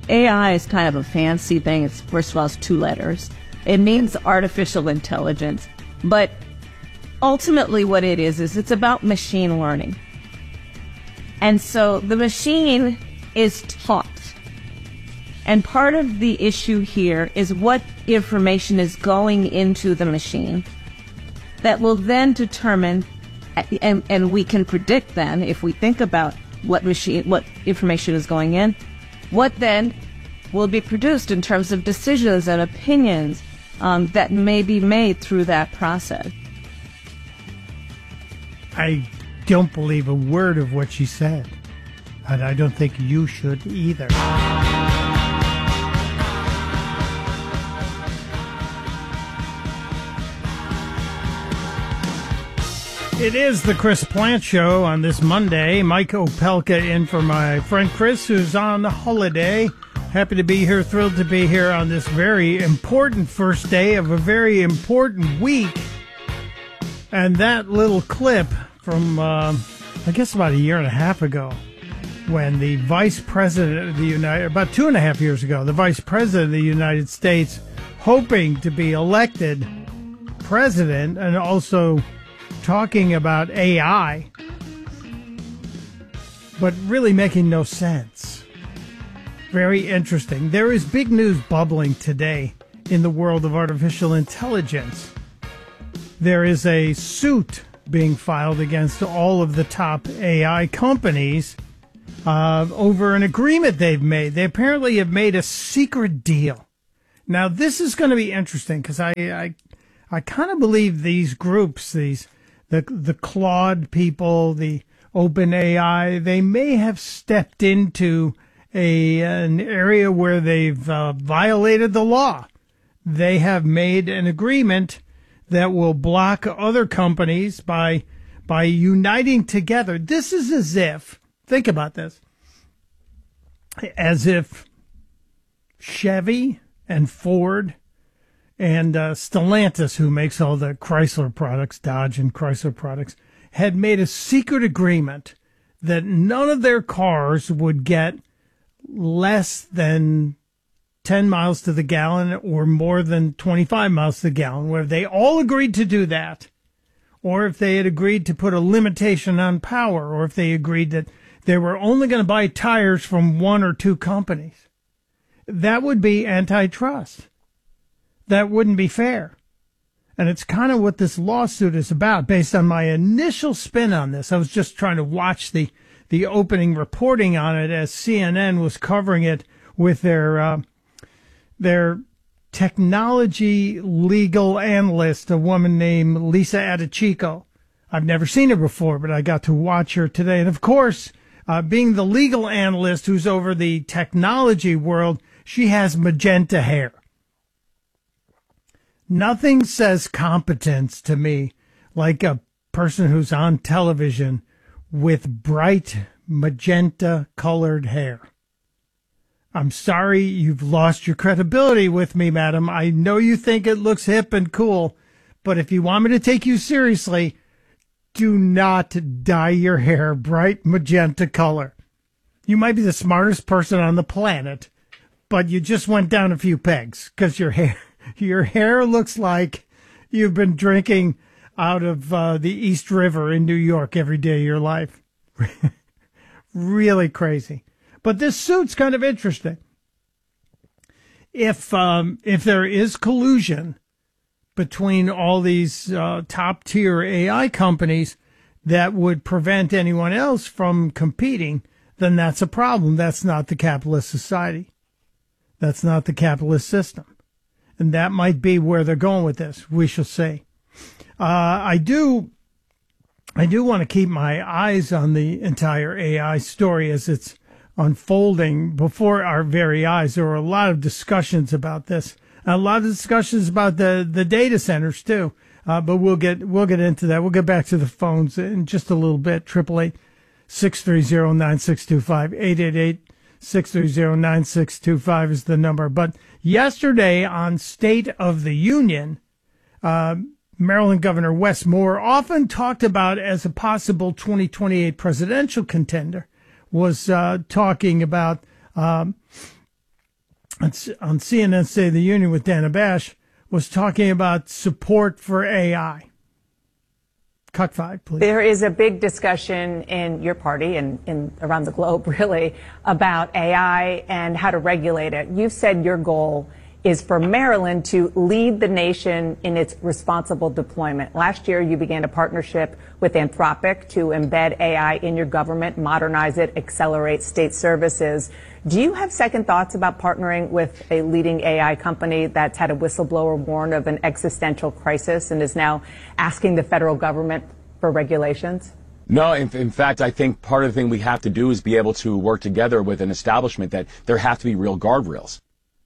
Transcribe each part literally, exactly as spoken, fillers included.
A I is kind of a fancy thing. It's, first of all, it's two letters. It means artificial intelligence. But ultimately what it is, is it's about machine learning. And so the machine is taught. And part of the issue here is what information is going into the machine that will then determine, and, and we can predict then, if we think about what machine, what information is going in, what then will be produced in terms of decisions and opinions um, that may be made through that process. I don't believe a word of what she said, and I don't think you should either. It is the Chris Plante Show on this Monday. Mike Opelka in for my friend Chris, who's on holiday. Happy to be here, thrilled to be here on this very important first day of a very important week. And that little clip from, uh, I guess about a year and a half ago, when the Vice President of the United, about two and a half years ago, the Vice President of the United States, hoping to be elected president and also talking about A I, but really making no sense. Very interesting. There is big news bubbling today in the world of artificial intelligence. There is a suit being filed against all of the top A I companies uh, over an agreement they've made. They apparently have made a secret deal. Now, this is going to be interesting because I, I, I kind of believe these groups, these the the Claude people, the OpenAI, they may have stepped into a an area where they've uh, violated the law. They have made an agreement that will block other companies by by uniting together. This is as if, think about this, as if Chevy and Ford and uh, Stellantis, who makes all the Chrysler products, Dodge and Chrysler products, had made a secret agreement that none of their cars would get less than ten miles to the gallon or more than twenty-five miles to the gallon, where they all agreed to do that, or if they had agreed to put a limitation on power, or if they agreed that they were only going to buy tires from one or two companies. That would be antitrust. That wouldn't be fair. And it's kind of what this lawsuit is about. Based on my initial spin on this, I was just trying to watch the, the opening reporting on it as C N N was covering it with their uh, their technology legal analyst, a woman named Lisa Adichico. I've never seen her before, but I got to watch her today. And of course, uh, being the legal analyst who's over the technology world, she has magenta hair. Nothing says competence to me like a person who's on television with bright magenta colored hair. I'm sorry you've lost your credibility with me, madam. I know you think it looks hip and cool, but if you want me to take you seriously, do not dye your hair bright magenta color. You might be the smartest person on the planet, but you just went down a few pegs because your hair... Your hair looks like you've been drinking out of uh, the East River in New York every day of your life. Really crazy. But this suit's kind of interesting. If um, if there is collusion between all these uh, top-tier A I companies that would prevent anyone else from competing, then that's a problem. That's not the capitalist society. That's not the capitalist system. And that might be where they're going with this. We shall see. Uh, I do, I do want to keep my eyes on the entire A I story as it's unfolding before our very eyes. There were a lot of discussions about this, a lot of discussions about the, the data centers too. Uh, but we'll get we'll get into that. We'll get back to the phones in just a little bit. Triple eight six three zero nine six two five eight eight eight six three zero nine six two five is the number. But yesterday on State of the Union, uh, Maryland Governor Wes Moore, often talked about as a possible twenty twenty-eight presidential contender, was uh, talking about um, on C N N State of the Union with Dana Bash was talking about support for A I. Cut five, please. There is a big discussion in your party and in, around the globe, really, about A I and how to regulate it. You've said your goal is for Maryland to lead the nation in its responsible deployment. Last year, you began a partnership with Anthropic to embed A I in your government, modernize it, accelerate state services. Do you have second thoughts about partnering with a leading A I company that's had a whistleblower warn of an existential crisis and is now asking the federal government for regulations? No, in, in fact, I think part of the thing we have to do is be able to work together with an establishment that there have to be real guardrails.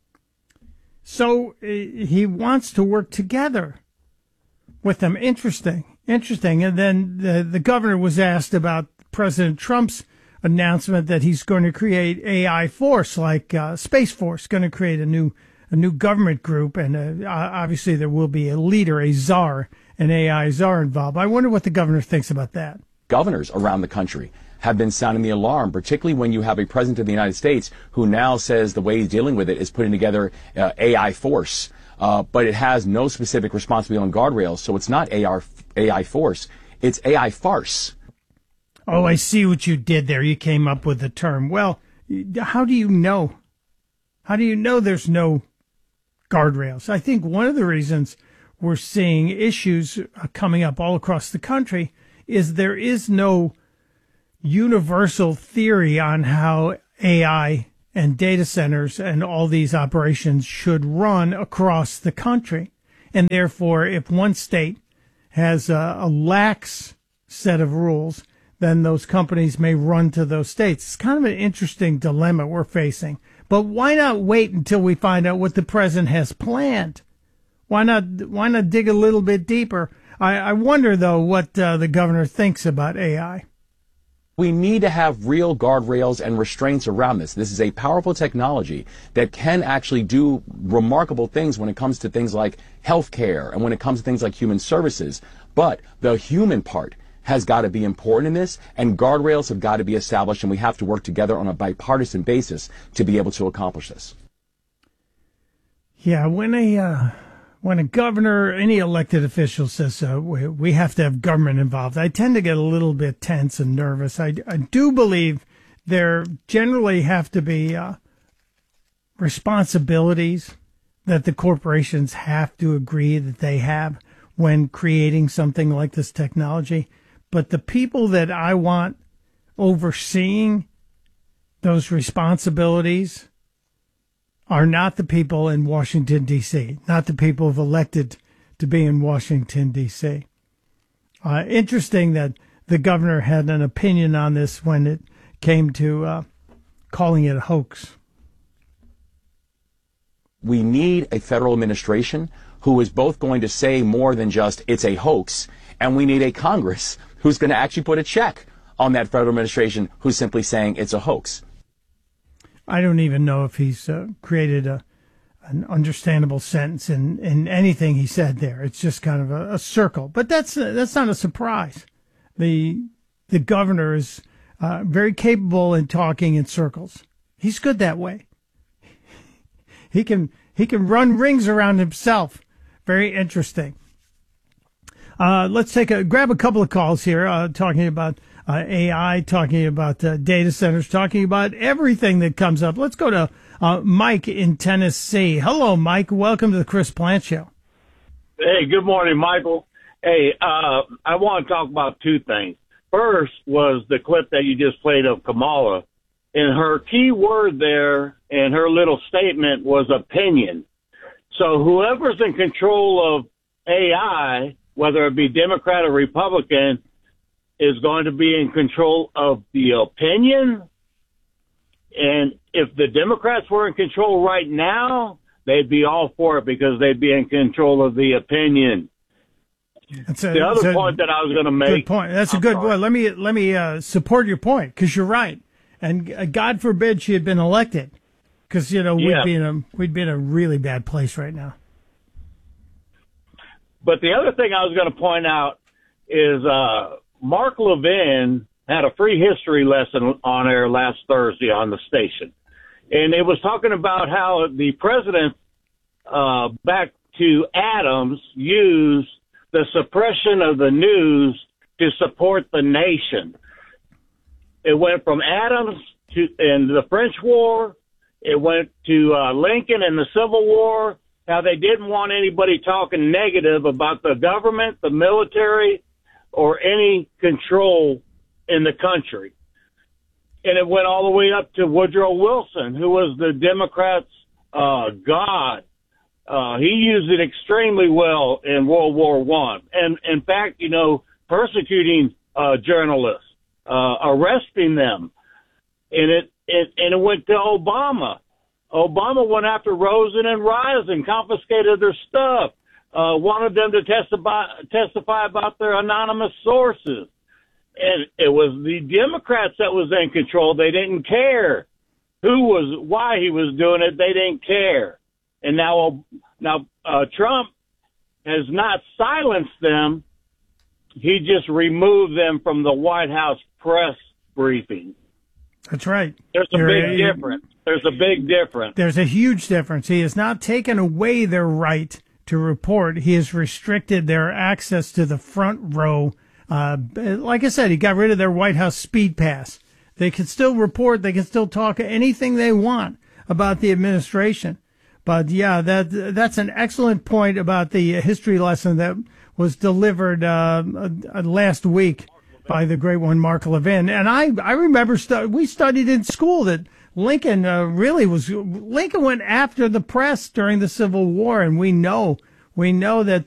So uh, he wants to work together with them. Interesting, interesting. And then the, the governor was asked about President Trump's announcement that he's going to create A I Force, like uh, Space Force, going to create a new a new government group, and uh, obviously there will be a leader, a czar, an A I czar involved. I wonder what the governor thinks about that. Governors around the country have been sounding the alarm, particularly when you have a president of the United States who now says the way he's dealing with it is putting together uh, A I Force, uh, but it has no specific responsibility on guardrails, so it's not A I Force, it's A I Farce. Oh, I see what you did there. You came up with the term. Well, how do you know? How do you know there's no guardrails? I think one of the reasons we're seeing issues coming up all across the country is there is no universal theory on how A I and data centers and all these operations should run across the country. And therefore, if one state has a, a lax set of rules, then those companies may run to those states. It's kind of an interesting dilemma we're facing. But why not wait until we find out what the president has planned? Why not, why not dig a little bit deeper? I, I wonder, though, what uh, the governor thinks about A I. We need to have real guardrails and restraints around this. This is a powerful technology that can actually do remarkable things when it comes to things like healthcare and when it comes to things like human services. But the human part has got to be important in this, and guardrails have got to be established, and we have to work together on a bipartisan basis to be able to accomplish this. Yeah, when a uh, when a governor, any elected official says uh, we, we have to have government involved, I tend to get a little bit tense and nervous. I, I do believe there generally have to be uh, responsibilities that the corporations have to agree that they have when creating something like this technology. But the people that I want overseeing those responsibilities are not the people in Washington, D C, not the people who've elected to be in Washington, D C. Uh, interesting that the governor had an opinion on this when it came to uh, calling it a hoax. We need a federal administration who is both going to say more than just it's a hoax, and we need a Congress who's going to actually put a check on that federal administration who's simply saying it's a hoax. I don't even know if he's uh, created a an understandable sentence in, in anything he said there. It's just kind of a, a circle. But that's uh, that's not a surprise. The the governor is uh, very capable in talking in circles. He's good that way. He can he can run rings around himself. Very interesting. Uh, let's take a grab a couple of calls here, uh, talking about uh, A I, talking about uh, data centers, talking about everything that comes up. Let's go to uh, Mike in Tennessee. Hello, Mike. Welcome to the Chris Plante Show. Hey, good morning, Michael. Hey, uh, I want to talk about two things. First was the clip that you just played of Kamala, and her key word there in her little statement was opinion. So whoever's in control of A I, whether it be Democrat or Republican, is going to be in control of the opinion. And if the Democrats were in control right now, they'd be all for it because they'd be in control of the opinion. That's a, the other a point that I was going to make. Good point. That's I'm a good point. Let me let me uh, support your point because you're right. And uh, God forbid she had been elected, because you know we'd yeah. be in a we'd be in a really bad place right now. But the other thing I was going to point out is uh, Mark Levin had a free history lesson on air last Thursday on the station. and it was talking about how the president, uh, back to Adams, used the suppression of the news to support the nation. It went from Adams to in the French War. It went to uh, Lincoln in the Civil War. How they didn't want anybody talking negative about the government, the military, or any control in the country. And it went all the way up to Woodrow Wilson, who was the Democrats' uh, god. Uh, he used it extremely well in World War One, and in fact, you know, persecuting uh, journalists, uh, arresting them, and it, it and it went to Obama. Obama went after Rosen and Risen, confiscated their stuff, uh, wanted them to testify testify about their anonymous sources, and it was the Democrats that was in control. They didn't care who was why he was doing it. They didn't care. And now, now uh, Trump has not silenced them. He just removed them from the White House press briefing. That's right. There's a You're, big difference. There's a big difference. There's a huge difference. He has not taken away their right to report. He has restricted their access to the front row. Uh, like I said, he got rid of their White House speed pass. They can still report. They can still talk anything they want about the administration. But yeah, that that's an excellent point about the history lesson that was delivered uh, uh, last week by the great one, Mark Levin. And I, I remember stu- we studied in school that Lincoln uh, really was, Lincoln went after the press during the Civil War. And we know, we know that